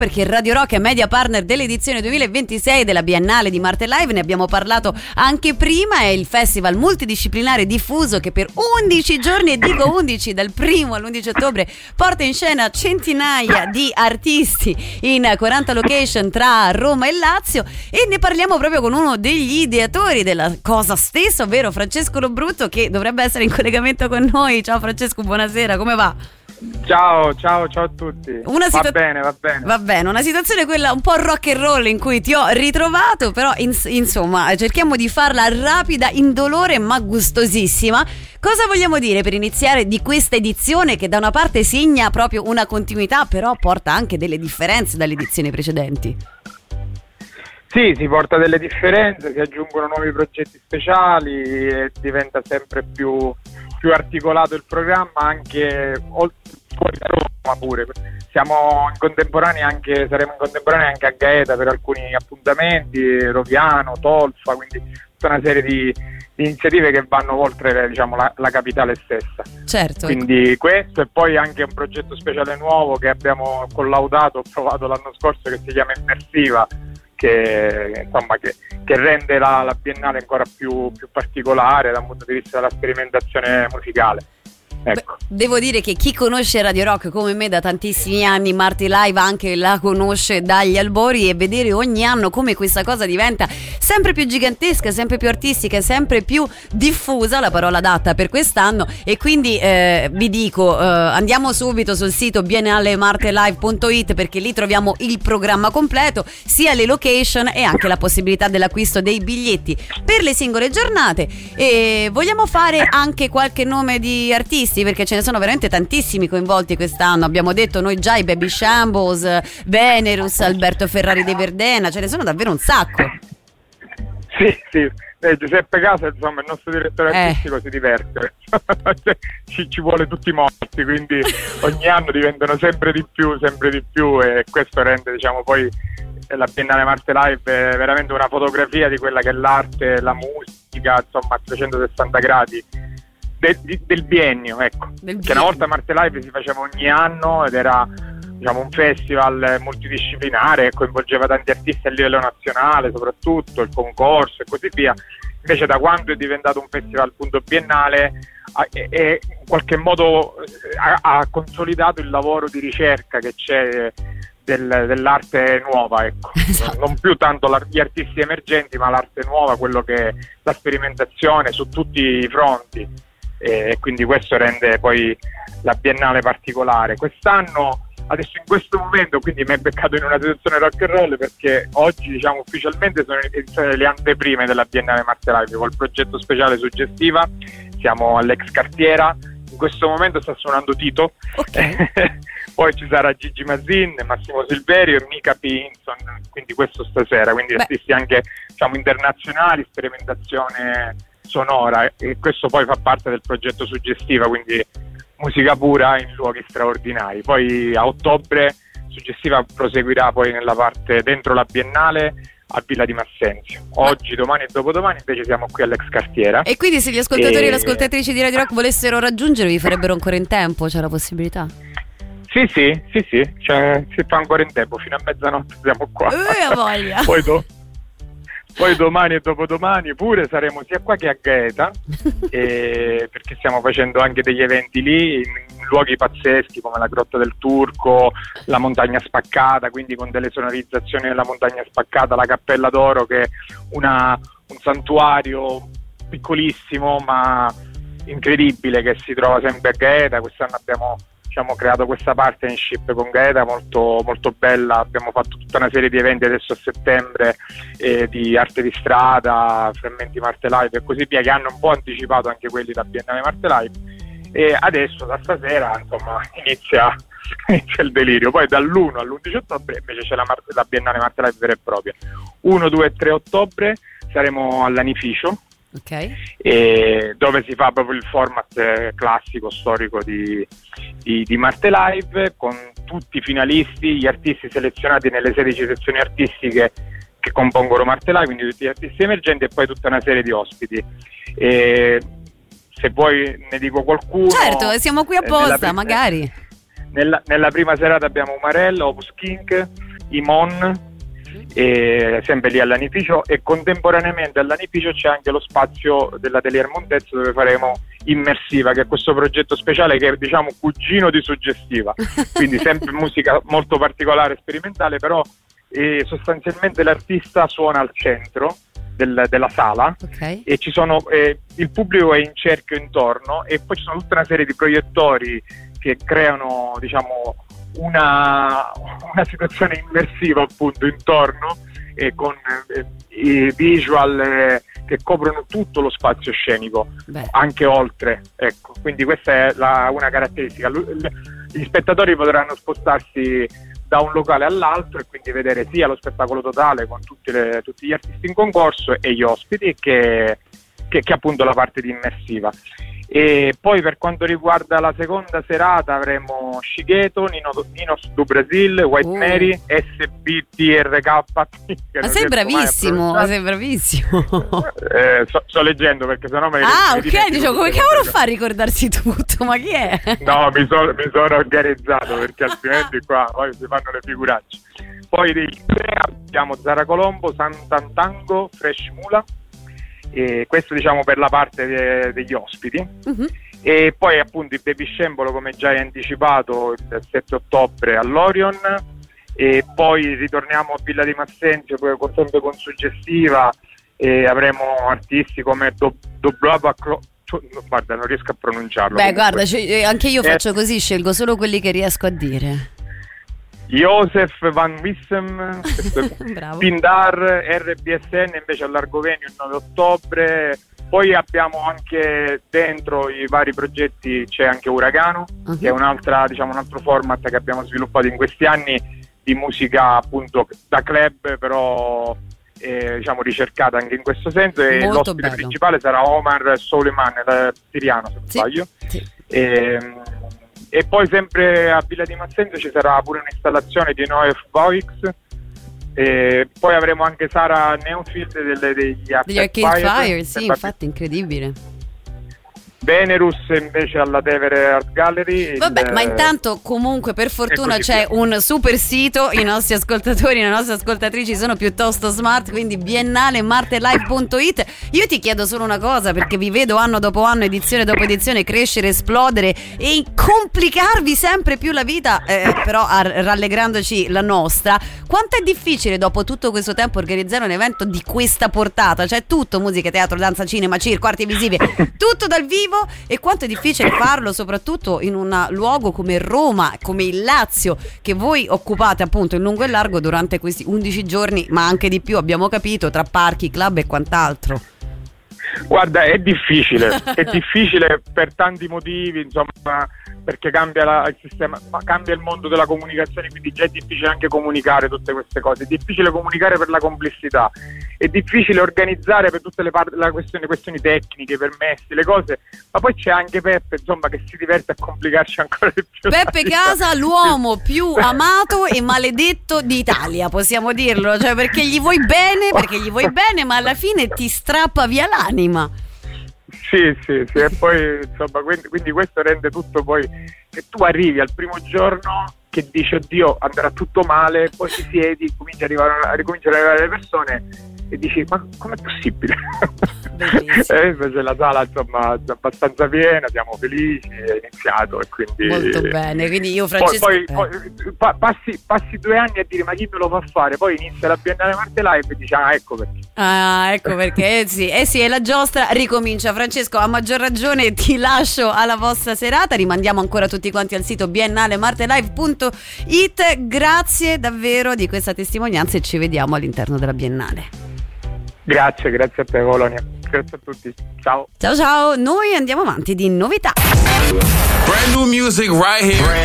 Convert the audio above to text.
perché Radio Rock è media partner dell'edizione 2026 della Biennale di Marte Live. Ne abbiamo parlato anche prima. È il festival multidisciplinare diffuso che per 11 giorni, e dico 11, dal 1 all'11 ottobre, porta in scena centinaia di artisti in 40 location tra Roma e Lazio, e ne parliamo proprio con uno degli ideatori della cosa stessa, ovvero Francesco Lobrutto, che dovrebbe essere in collegamento con noi. Ciao Francesco, buonasera, come va? Ciao a tutti. Va bene. Una situazione quella un po' rock and roll in cui ti ho ritrovato, però insomma cerchiamo di farla rapida, indolore ma gustosissima. Cosa vogliamo dire per iniziare di questa edizione, che da una parte segna proprio una continuità, però porta anche delle differenze dalle edizioni precedenti? Sì, si porta delle differenze, si aggiungono nuovi progetti speciali e diventa sempre più articolato il programma, anche fuori da Roma pure. Saremo in contemporanea anche a Gaeta per alcuni appuntamenti, Roviano, Tolfa, quindi tutta una serie di iniziative che vanno oltre, diciamo, la capitale stessa. Certo. Quindi questo, e poi anche un progetto speciale nuovo che abbiamo collaudato, provato l'anno scorso, che si chiama Immersiva, che rende la Biennale ancora più particolare dal punto di vista della sperimentazione musicale. Ecco. Devo dire che chi conosce Radio Rock come me da tantissimi anni, Marte Live anche la conosce dagli albori, e vedere ogni anno come questa cosa diventa sempre più gigantesca, sempre più artistica, sempre più diffusa, la parola adatta per quest'anno. E quindi vi dico, andiamo subito sul sito biennalemartelive.it, perché lì troviamo il programma completo, sia le location e anche la possibilità dell'acquisto dei biglietti per le singole giornate. E vogliamo fare anche qualche nome di artisti, perché ce ne sono veramente tantissimi coinvolti quest'anno. Abbiamo detto noi già i Baby Shambles, Venerus, Alberto Ferrari de Verdena, ce ne sono davvero un sacco. Sì. Giuseppe Casa, insomma, il nostro direttore artistico, si diverte. ci vuole tutti morti, quindi ogni anno diventano sempre di più, e questo rende, diciamo, poi la Biennale Marte Live è veramente una fotografia di quella che è l'arte, la musica, insomma, a 360 gradi. Del biennio, ecco. Che una volta Marte Live si faceva ogni anno ed era, diciamo, un festival multidisciplinare che coinvolgeva tanti artisti a livello nazionale, soprattutto il concorso e così via. Invece, da quando è diventato un festival appunto biennale, in qualche modo ha consolidato il lavoro di ricerca che c'è dell'arte nuova, ecco. Esatto. Non più tanto gli artisti emergenti, ma l'arte nuova, quello che è la sperimentazione su tutti i fronti. E quindi questo rende poi la Biennale particolare. Quest'anno, adesso in questo momento, quindi mi è beccato in una situazione rock and roll, perché oggi, diciamo, ufficialmente sono iniziate le anteprime della Biennale Marte Live col progetto speciale Suggestiva. Siamo all'ex Cartiera, in questo momento sta suonando Tito, okay. Poi ci sarà Gigi Mazzin, Massimo Silverio e Mika Pinson, quindi questo stasera, quindi artisti anche, diciamo, internazionali, sperimentazione sonora, e questo poi fa parte del progetto Suggestiva, quindi musica pura in luoghi straordinari. Poi a ottobre Suggestiva proseguirà poi nella parte dentro la Biennale a Villa di Massenzio. Oggi, domani e dopodomani invece siamo qui all'ex Cartiera. E quindi se gli ascoltatori e le ascoltatrici di Radio Rock volessero raggiungervi, farebbero ancora in tempo? C'è la possibilità? Sì, cioè, si fa ancora in tempo, fino a mezzanotte siamo qua. Voglia. Poi domani e dopodomani pure saremo sia qua che a Gaeta, perché stiamo facendo anche degli eventi lì in luoghi pazzeschi come la Grotta del Turco, la Montagna Spaccata, quindi con delle sonorizzazioni della Montagna Spaccata, la Cappella d'Oro, che è un santuario piccolissimo ma incredibile, che si trova sempre a Gaeta. Quest'anno abbiamo, diciamo, creato questa partnership con Gaeta molto, molto bella. Abbiamo fatto tutta una serie di eventi adesso a settembre, di arte di strada, frammenti Marte Live e così via, che hanno un po' anticipato anche quelli da Biennale Marte Live. E adesso, da stasera, insomma, inizia il delirio. Poi dall'1 all'11 ottobre invece c'è la Biennale Marte Live vera e propria. 1, 2 e 3 ottobre saremo all'Anificio, dove si fa proprio il format classico storico di Marte Live, con tutti i finalisti, gli artisti selezionati nelle 16 sezioni artistiche che compongono Marte Live, quindi tutti gli artisti emergenti, e poi tutta una serie di ospiti. Se vuoi ne dico qualcuno. Certo, siamo qui apposta, magari. Nella prima serata abbiamo Umarella, Opus Kink, Imon, sempre lì all'Anificio, e contemporaneamente all'Anificio c'è anche lo spazio dell'Atelier Montezzo, dove faremo Immersiva, che è questo progetto speciale che è, diciamo, cugino di Suggestiva, quindi sempre musica molto particolare, sperimentale, però sostanzialmente l'artista suona al centro della sala, okay. E ci sono il pubblico è in cerchio intorno, e poi ci sono tutta una serie di proiettori che creano, diciamo, una situazione immersiva appunto intorno, con i visual che coprono tutto lo spazio scenico. Beh. Anche oltre, ecco, quindi questa è una caratteristica. Gli spettatori potranno spostarsi da un locale all'altro e quindi vedere sia lo spettacolo totale con tutti gli artisti in concorso e gli ospiti che appunto la parte di immersiva. E poi per quanto riguarda la seconda serata avremo Shigeto, Ninos do Brasil, White Mary, SBTRK. Ma sei bravissimo, sei bravissimo. Sto leggendo perché sennò me ne ok, dicevo, come cavolo fa a ricordarsi tutto? Ma chi è? No, mi sono organizzato, perché altrimenti qua poi si fanno le figuracce. Poi dei tre abbiamo Zara Colombo, Sant'Antango, Fresh Mula. E questo, diciamo, per la parte degli ospiti. Uh-huh. E poi appunto il Baby Scembolo, come già hai anticipato, il 7 ottobre all'Orion, e poi ritorniamo a Villa di Massenzio sempre con Suggestiva, e avremo artisti come Dobrava guarda, non riesco a pronunciarlo. Beh, guarda, anche io faccio così, scelgo solo quelli che riesco a dire. Joseph Van Wissem, Pindar, RBSN invece all'Argovenio il 9 ottobre. Poi abbiamo anche dentro i vari progetti, c'è anche Uragano, uh-huh. Che è un altro format che abbiamo sviluppato in questi anni, di musica appunto da club, però diciamo ricercata anche in questo senso. E molto l'ospite bello. principale sarà Omar Soleiman, siriano se non sbaglio. Sì. E poi sempre a Villa di Massenzio ci sarà pure un'installazione di Noef Voix, e poi avremo anche Sara Neonfield degli Arcade Fire, sì, infatti incredibile. Venerus invece alla Tevere Art Gallery. Vabbè, ma intanto comunque per fortuna c'è un super sito, i nostri ascoltatori, le nostre ascoltatrici sono piuttosto smart, quindi biennalemartelive.it. Io ti chiedo solo una cosa, perché vi vedo anno dopo anno, edizione dopo edizione crescere, esplodere e complicarvi sempre più la vita, però rallegrandoci la nostra. Quanto è difficile dopo tutto questo tempo organizzare un evento di questa portata? Cioè tutto, musica, teatro, danza, cinema, circo, arti visive, tutto dal vivo. E quanto è difficile farlo soprattutto in un luogo come Roma, come il Lazio, che voi occupate appunto in lungo e largo durante questi 11 giorni, ma anche di più, abbiamo capito, tra parchi, club e quant'altro. Guarda, è difficile per tanti motivi, insomma, perché cambia il sistema, cambia il mondo della comunicazione, quindi già è difficile anche comunicare tutte queste cose, è difficile comunicare per la complessità, è difficile organizzare per tutte le questioni tecniche, permessi, le cose, ma poi c'è anche Peppe, insomma, che si diverte a complicarci ancora di più. Peppe Casa, l'uomo più amato e maledetto d'Italia, possiamo dirlo, cioè perché gli vuoi bene, ma alla fine ti strappa via l'anima. Sì, e poi insomma, quindi questo rende tutto, poi che tu arrivi al primo giorno che dici oddio andrà tutto male, poi ti siedi, cominciano ad arrivare le persone e dici ma com'è possibile? E invece la sala insomma è abbastanza piena, siamo felici, è iniziato, e quindi molto bene, quindi io Francesco poi passi 2 anni a dire ma chi me lo fa fare, poi inizia la Biennale Martelive e dici ecco perché sì, e la giostra ricomincia. Francesco, a maggior ragione ti lascio alla vostra serata, rimandiamo ancora tutti quanti al sito biennalemartelive.it. Grazie davvero di questa testimonianza e ci vediamo all'interno della Biennale. Grazie a te Colonia, grazie a tutti, ciao. Noi andiamo avanti di novità. Brand new music right here.